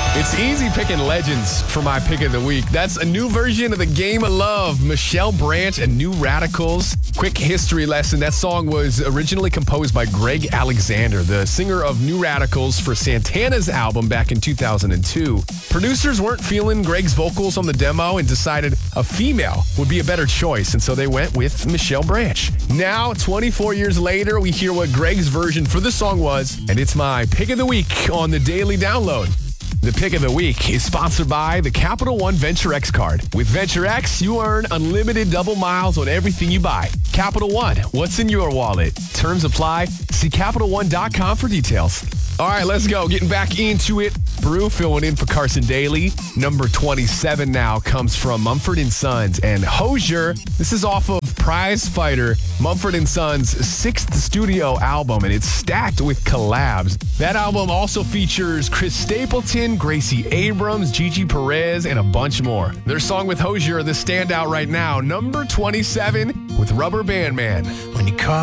It's easy picking legends for my pick of the week. That's a new version of the Game of Love, Michelle Branch and New Radicals. Quick history lesson. That song was originally composed by Greg Alexander, the singer of New Radicals for Santana's album back in 2002. Producers weren't feeling Greg's vocals on the demo and decided a female would be a better choice, and so they went with Michelle Branch. Now, 24 years later, we hear what Greg's version for the song was, and it's my pick of the week on the Daily Download. The pick of the week is sponsored by the Capital One Venture X card. With Venture X, you earn unlimited double miles on everything you buy. Capital One, what's in your wallet? Terms apply. See CapitalOne.com for details. All right, let's go. Getting back into it. Brew filling in for Carson Daly. Number 27 now comes from Mumford & Sons and Hozier. This is off of Prize Fighter, Mumford & Sons' 6th studio album, and it's stacked with collabs. That album also features Chris Stapleton, Gracie Abrams, Gigi Perez, and a bunch more. Their song with Hozier, the standout right now, number 27 with Rubber Band Man. When you call